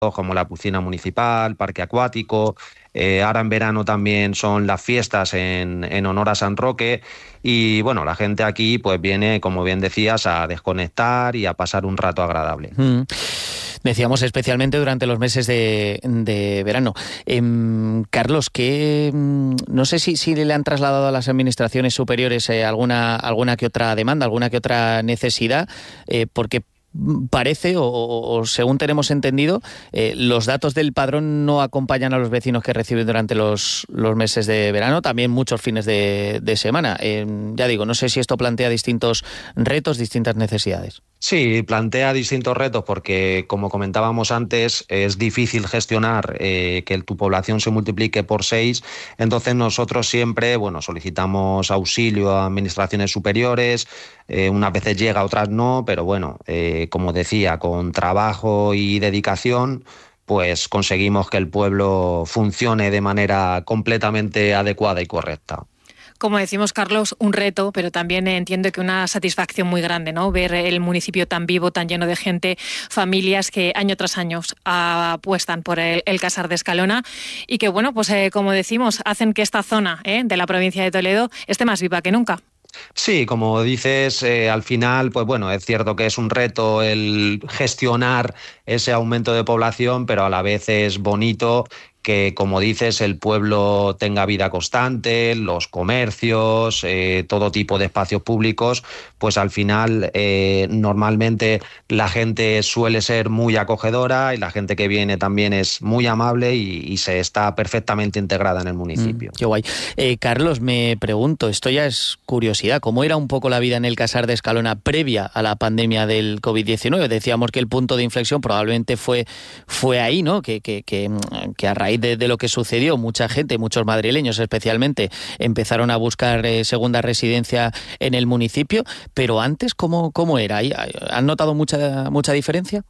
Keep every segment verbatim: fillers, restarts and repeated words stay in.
como la piscina municipal, parque acuático. Eh, ahora en verano también son las fiestas en, en honor a San Roque y bueno, la gente aquí pues viene, como bien decías, a desconectar y a pasar un rato agradable. Mm. Decíamos especialmente durante los meses de, de verano. Eh, Carlos, que no sé si, si le han trasladado a las administraciones superiores eh, alguna, alguna que otra demanda, alguna que otra necesidad, eh, porque parece, o, o según tenemos entendido, eh, los datos del padrón no acompañan a los vecinos que reciben durante los, los meses de verano, también muchos fines de, de semana. Eh, ya digo, no sé si esto plantea distintos retos, distintas necesidades. Sí, plantea distintos retos porque, como comentábamos antes, es difícil gestionar eh, que tu población se multiplique por seis. Entonces nosotros siempre, bueno, solicitamos auxilio a administraciones superiores. Eh, unas veces llega, otras no, pero bueno, eh, como decía, con trabajo y dedicación, pues conseguimos que el pueblo funcione de manera completamente adecuada y correcta. Como decimos, Carlos, un reto, pero también entiendo que una satisfacción muy grande, ¿no? Ver el municipio tan vivo, tan lleno de gente, familias que año tras año apuestan por el, el Casar de Escalona y que, bueno, pues eh, como decimos, hacen que esta zona eh, de la provincia de Toledo esté más viva que nunca. Sí, como dices, eh, al final, pues bueno, es cierto que es un reto el gestionar ese aumento de población, pero a la vez es bonito que, como dices, el pueblo tenga vida constante, los comercios, eh, todo tipo de espacios públicos, pues al final eh, normalmente la gente suele ser muy acogedora y la gente que viene también es muy amable y, y se está perfectamente integrada en el municipio. Mm, qué guay. Eh, Carlos, me pregunto, esto ya es curiosidad, ¿cómo era un poco la vida en el Casar de Escalona previa a la pandemia del covid diecinueve? Decíamos que el punto de inflexión probablemente fue, fue ahí, ¿no? Que, que, que, que a raíz De, de lo que sucedió, mucha gente, muchos madrileños especialmente, empezaron a buscar eh, segunda residencia en el municipio, pero antes, ¿cómo, cómo era? ¿Han notado mucha, mucha diferencia?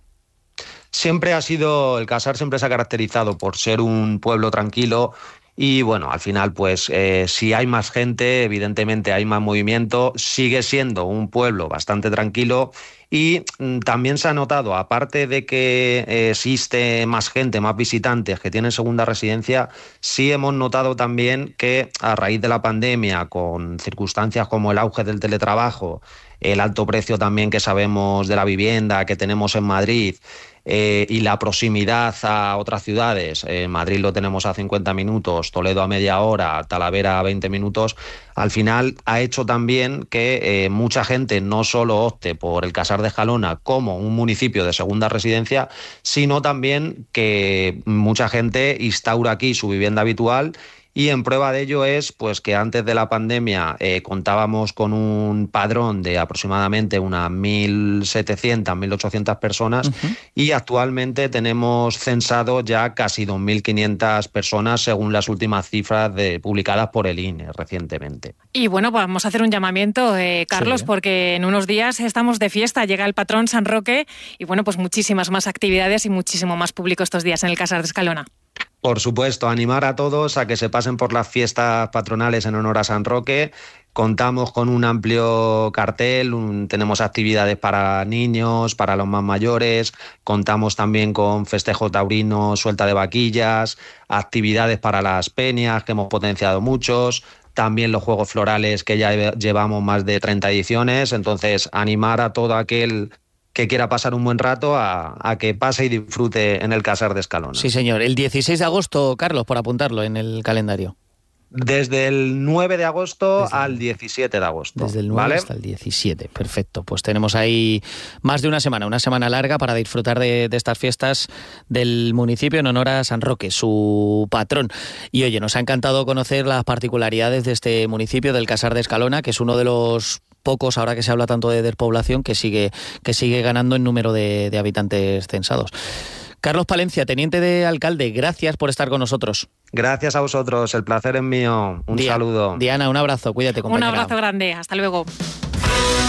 Siempre ha sido, el Casar siempre se ha caracterizado por ser un pueblo tranquilo. Y bueno, al final, pues eh, si hay más gente, evidentemente hay más movimiento, sigue siendo un pueblo bastante tranquilo y mm, también se ha notado, aparte de que eh, existe más gente, más visitantes que tienen segunda residencia, sí hemos notado también que a raíz de la pandemia, con circunstancias como el auge del teletrabajo, el alto precio también que sabemos de la vivienda que tenemos en Madrid, Eh, y la proximidad a otras ciudades, eh, Madrid lo tenemos a cincuenta minutos, Toledo a media hora, Talavera a veinte minutos, al final ha hecho también que eh, mucha gente no solo opte por el Casar de Escalona como un municipio de segunda residencia, sino también que mucha gente instaura aquí su vivienda habitual. Y en prueba de ello es pues que antes de la pandemia eh, contábamos con un padrón de aproximadamente unas mil setecientas, mil ochocientas personas uh-huh. y actualmente tenemos censado ya casi dos mil quinientas personas según las últimas cifras de, publicadas por el I N E recientemente. Y bueno, pues vamos a hacer un llamamiento, eh, Carlos, sí. porque en unos días estamos de fiesta, llega el patrón San Roque y bueno, pues muchísimas más actividades y muchísimo más público estos días en el Casar de Escalona. Por supuesto, animar a todos a que se pasen por las fiestas patronales en honor a San Roque. Contamos con un amplio cartel, un, tenemos actividades para niños, para los más mayores, contamos también con festejo taurino, suelta de vaquillas, actividades para las peñas que hemos potenciado muchos, también los juegos florales que ya llevamos más de treinta ediciones, entonces animar a todo aquel que quiera pasar un buen rato a, a que pase y disfrute en el Casar de Escalona. Sí, señor. El dieciséis de agosto, Carlos, por apuntarlo en el calendario. Desde el nueve de agosto desde al diecisiete de agosto. Desde el nueve ¿vale? hasta el diecisiete, perfecto. Pues tenemos ahí más de una semana, una semana larga para disfrutar de, de estas fiestas del municipio en honor a San Roque, su patrón. Y oye, nos ha encantado conocer las particularidades de este municipio, del Casar de Escalona, que es uno de los pocos, ahora que se habla tanto de despoblación, que sigue, que sigue ganando en número de, de habitantes censados. Carlos Palencia, teniente de alcalde, gracias por estar con nosotros. Gracias a vosotros, el placer es mío. Un Dia- saludo. Diana, un abrazo, cuídate, compañera. Un abrazo grande, hasta luego.